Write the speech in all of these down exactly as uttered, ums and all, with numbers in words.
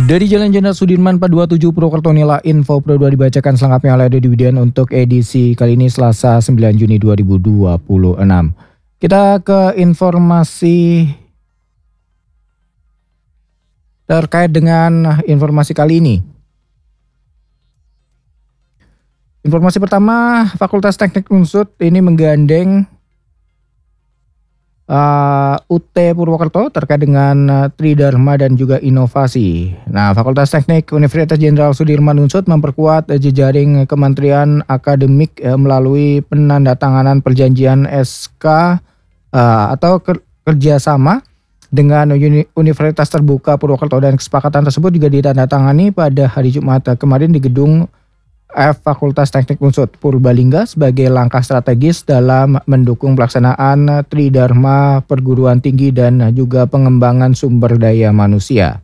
Dari Jalan Jenderal Sudirman empat dua tujuh Purwokerto, inilah info Pro dua dibacakan selengkapnya oleh Dodi Widian untuk edisi kali ini Selasa sembilan Juni dua ribu dua puluh enam. Kita ke informasi terkait dengan informasi kali ini. Informasi pertama, Fakultas Teknik Unsut ini menggandeng uh, U T Purwokerto terkait dengan uh, Tridharma dan juga inovasi. Nah, Fakultas Teknik Universitas Jenderal Sudirman Unsut memperkuat uh, jejaring kementerian akademik uh, melalui penandatanganan perjanjian S K uh, atau ker- kerjasama dengan uni- Universitas Terbuka Purwokerto, dan kesepakatan tersebut juga ditandatangani pada hari Jumat uh, kemarin di gedung F Fakultas Teknik Unsut Purbalingga sebagai langkah strategis dalam mendukung pelaksanaan Tridharma perguruan tinggi dan juga pengembangan sumber daya manusia.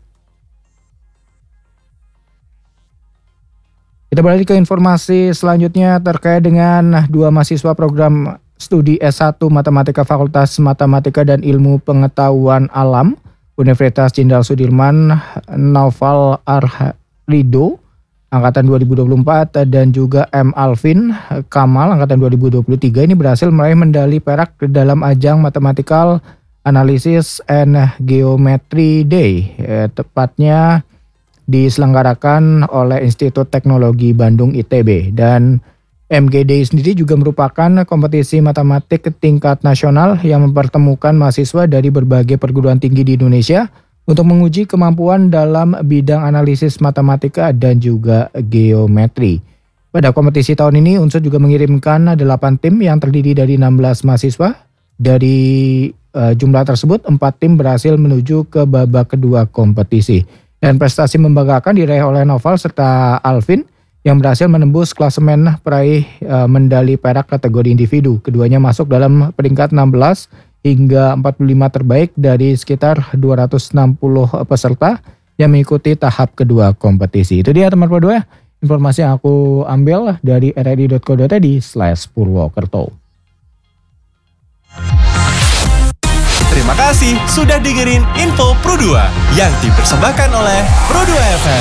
Kita beralih ke informasi selanjutnya terkait dengan dua mahasiswa program studi S satu Matematika Fakultas Matematika dan Ilmu Pengetahuan Alam Universitas Jenderal Sudirman, Naufal Arhrido angkatan dua ribu dua puluh empat dan juga M. Alvin Kamal angkatan dua ribu dua puluh tiga ini berhasil meraih medali perak dalam ajang Mathematical Analysis and Geometry Day, eh, tepatnya diselenggarakan oleh Institut Teknologi Bandung I T B. Dan M G D sendiri juga merupakan kompetisi matematik tingkat nasional yang mempertemukan mahasiswa dari berbagai perguruan tinggi di Indonesia untuk menguji kemampuan dalam bidang analisis matematika dan juga geometri. Pada kompetisi tahun ini, Unsur juga mengirimkan delapan tim yang terdiri dari enam belas mahasiswa. Dari uh, jumlah tersebut, empat tim berhasil menuju ke babak kedua kompetisi. Dan prestasi membanggakan diraih oleh Noval serta Alvin yang berhasil menembus klasemen peraih uh, medali perak kategori individu. Keduanya masuk dalam peringkat enam belas hingga empat puluh lima terbaik dari sekitar dua ratus enam puluh peserta yang mengikuti tahap kedua kompetisi. Itu dia teman Pro dua, informasi yang aku ambil dari r r i dot co dot i d slash purwokerto. Terima kasih sudah dengerin info Pro dua yang dipersembahkan oleh Pro dua F M.